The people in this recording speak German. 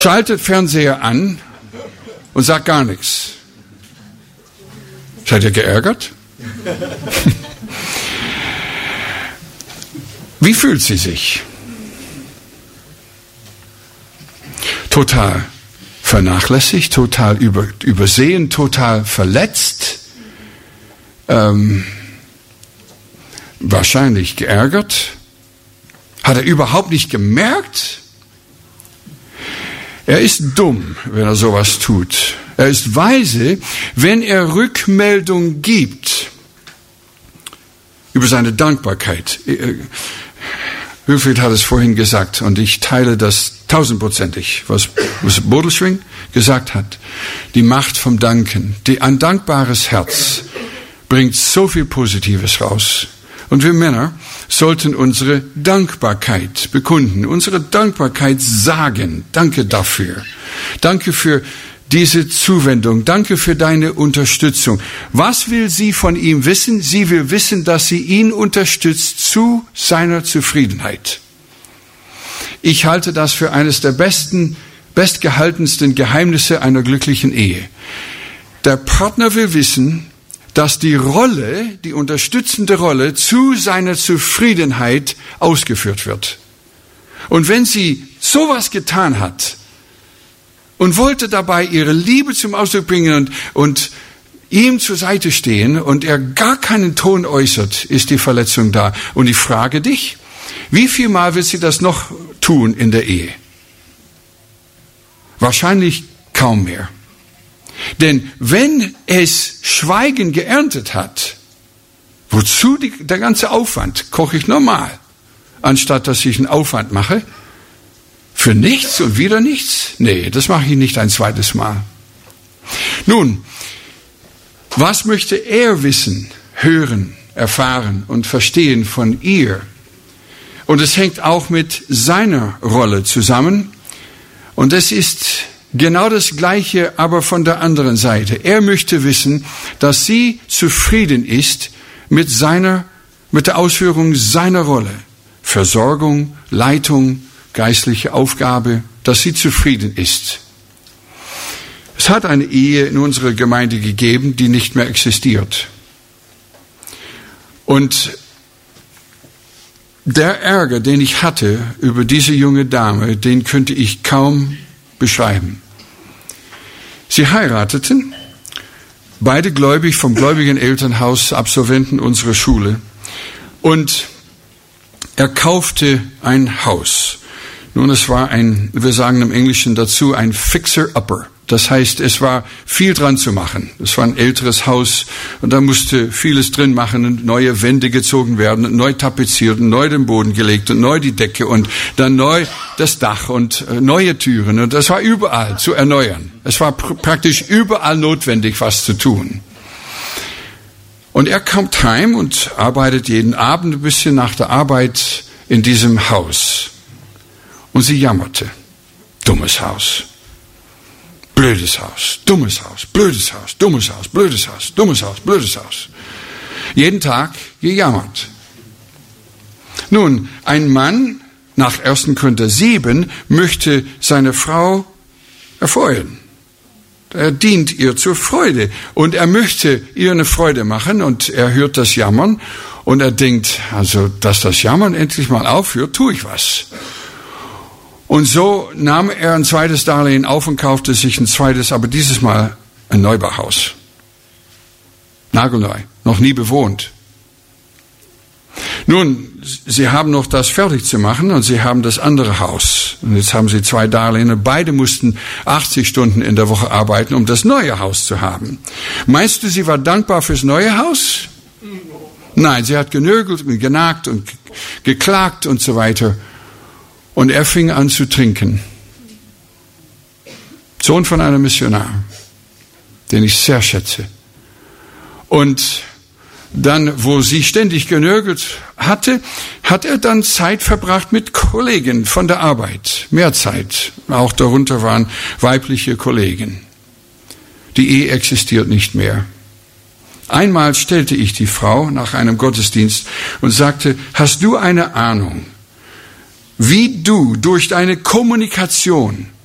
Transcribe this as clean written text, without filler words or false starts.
schaltet Fernseher an und sagt gar nichts. Seid ihr geärgert? Wie fühlt sie sich? Total vernachlässigt, total übersehen, total verletzt, wahrscheinlich geärgert. Hat er überhaupt nicht gemerkt? Er ist dumm, wenn er sowas tut. Er ist weise, wenn er Rückmeldung gibt über seine Dankbarkeit. Wilfried hat es vorhin gesagt und ich teile das 1000%ig, was Bodelschwing gesagt hat. Die Macht vom Danken. Ein dankbares Herz bringt so viel Positives raus. Und wir Männer sollten unsere Dankbarkeit bekunden, unsere Dankbarkeit sagen. Danke dafür. Danke für diese Zuwendung. Danke für deine Unterstützung. Was will sie von ihm wissen? Sie will wissen, dass sie ihn unterstützt zu seiner Zufriedenheit. Ich halte das für eines der bestgehaltensten Geheimnisse einer glücklichen Ehe. Der Partner will wissen, dass die unterstützende Rolle zu seiner Zufriedenheit ausgeführt wird. Und wenn sie sowas getan hat und wollte dabei ihre Liebe zum Ausdruck bringen und ihm zur Seite stehen und er gar keinen Ton äußert, ist die Verletzung da. Und ich frage dich, wie viel Mal wird sie das noch tun in der Ehe? Wahrscheinlich kaum mehr. Denn wenn es Schweigen geerntet hat, wozu der ganze Aufwand? Koche ich normal, anstatt dass ich einen Aufwand mache für nichts und wieder nichts? Nee, das mache ich nicht ein zweites Mal. Nun, was möchte er wissen, hören, erfahren und verstehen von ihr? Und es hängt auch mit seiner Rolle zusammen. Und es ist genau das Gleiche, aber von der anderen Seite. Er möchte wissen, dass sie zufrieden ist mit der Ausführung seiner Rolle. Versorgung, Leitung, geistliche Aufgabe, dass sie zufrieden ist. Es hat eine Ehe in unserer Gemeinde gegeben, die nicht mehr existiert. Und der Ärger, den ich hatte über diese junge Dame, den könnte ich kaum beschreiben. Sie heirateten, beide gläubig, vom gläubigen Elternhaus, Absolventen unserer Schule. Und er kaufte ein Haus. Nun, es war wir sagen im Englischen dazu, ein Fixer-Upper. Das heißt, es war viel dran zu machen. Es war ein älteres Haus und da musste vieles drin machen und neue Wände gezogen werden und neu tapeziert und neu den Boden gelegt und neu die Decke und dann neu das Dach und neue Türen. Und das war überall zu erneuern. Es war praktisch überall notwendig, was zu tun. Und er kommt heim und arbeitet jeden Abend ein bisschen nach der Arbeit in diesem Haus. Und sie jammerte. Dummes Haus. Blödes Haus, dummes Haus, blödes Haus, dummes Haus, blödes Haus, dummes Haus, blödes Haus. Jeden Tag gejammert. Nun, ein Mann nach 1. Korinther 7 möchte seine Frau erfreuen. Er dient ihr zur Freude und er möchte ihr eine Freude machen und er hört das Jammern und er denkt, also, dass das Jammern endlich mal aufhört, tue ich was. Und so nahm er ein zweites Darlehen auf und kaufte sich ein zweites, aber dieses Mal ein Neubauhaus. Nagelneu, noch nie bewohnt. Nun, sie haben noch das fertig zu machen und sie haben das andere Haus. Und jetzt haben sie 2 Darlehen. Beide mussten 80 Stunden in der Woche arbeiten, um das neue Haus zu haben. Meinst du, sie war dankbar fürs neue Haus? Nein, sie hat genörgelt und genagt und geklagt und so weiter. Und er fing an zu trinken. Sohn von einem Missionar, den ich sehr schätze. Und dann, wo sie ständig genörgelt hatte, hat er dann Zeit verbracht mit Kollegen von der Arbeit. Mehr Zeit. Auch darunter waren weibliche Kollegen. Die Ehe existiert nicht mehr. Einmal stellte ich die Frau nach einem Gottesdienst und sagte, hast du eine Ahnung, wie du durch deine Kommunikation